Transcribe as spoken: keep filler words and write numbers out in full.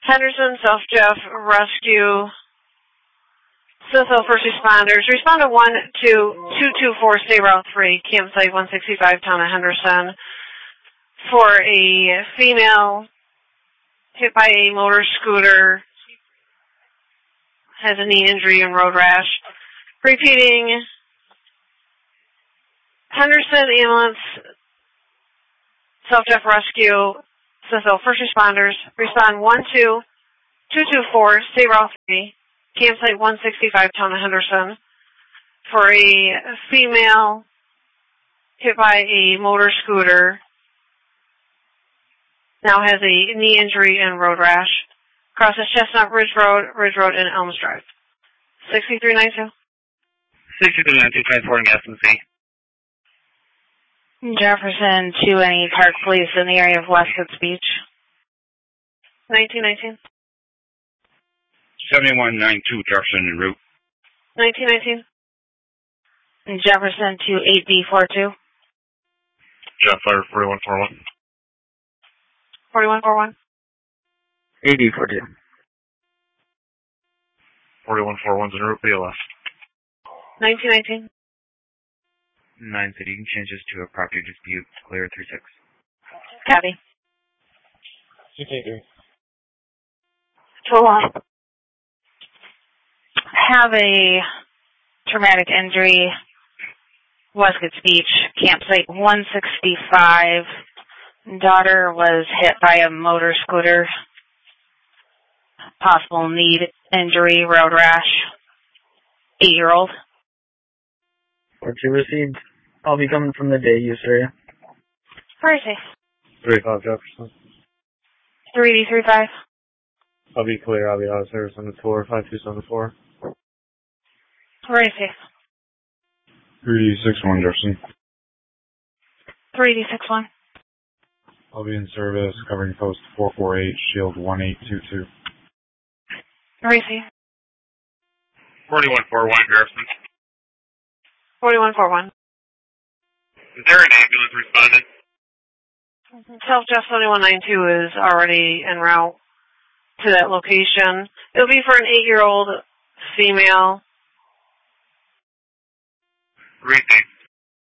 Henderson, South Jeff, Rescue, Smithville First Responders. Respond to one two two two four, State Route three, Campsite one sixty-five, Town of Henderson, for a female hit by a motor scooter, has a knee injury and road rash. Repeating, Henderson Ambulance, South Jeff Rescue, Smithville First Responders, respond one two two two four, State Route three, Campsite one sixty-five, Town of Henderson, for a female hit by a motor scooter, now has a knee injury and road rash. Crosses Chestnut Ridge Road, Ridge Road, and Elms Drive. sixty-three ninety-two. sixty-three ninety-two, transporting S M C. Jefferson to any Park Police in the area of Westwood Beach. nineteen nineteen. seventy-one ninety-two, Jefferson en route. nineteen nineteen. Jefferson to eight B forty-two. Jeff Fire forty-one forty-one. forty-one forty-one. eight B forty-two. forty-one forty-one's en route, B L S. nineteen nineteen. nine City changes to a property dispute, clear three six. Copy. six eight three. twelve one. Have a traumatic injury, Westwood Beach, campsite one sixty-five. Daughter was hit by a motor scooter. Possible knee injury, road rash. Eight-year-old. What you received, I'll be coming from the day use area. Where is he? three five Jefferson. three D three five. I'll be clear, I'll be out of service on the four, five two seven four. Where is he? three D six one Jefferson. three D six one. I'll be in service, covering post four four eight, shield one eight two two. Where is he? forty-one forty-one Jefferson. forty-one forty-one. Is there an ambulance responding? South Jeff seventy-one ninety-two is already en route to that location. It'll be for an eight-year-old female. Repeat.